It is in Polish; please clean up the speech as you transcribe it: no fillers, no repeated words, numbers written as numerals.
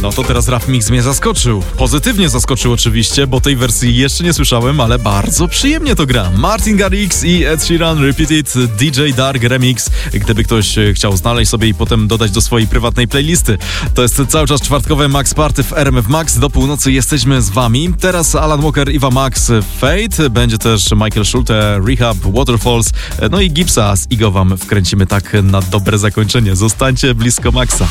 No to teraz Rap Mix mnie zaskoczył. Pozytywnie zaskoczył oczywiście, bo tej wersji jeszcze nie słyszałem, ale bardzo przyjemnie to gra. Martin Garrix i Ed Sheeran Repeated DJ Dark Remix. Gdyby ktoś chciał znaleźć sobie i potem dodać do swojej prywatnej playlisty. To jest cały czas czwartkowe Max Party w RMF Max. Do północy jesteśmy z wami. Teraz Alan Walker, Iwa Max, Fate. Będzie też Michael Schulte, Rehab, Waterfalls. No i Gipsa z Igo wam wkręcimy tak na dobre zakończenie. Zostańcie blisko Maxa.